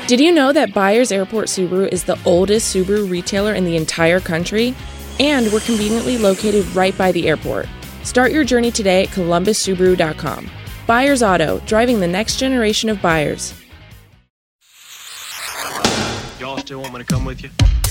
Did you know that Byers Airport Subaru is the oldest Subaru retailer in the entire country? And we're conveniently located right by the airport. Start your journey today at columbussubaru.com. Byers Auto, driving the next generation of buyers. Y'all still want me to come with you?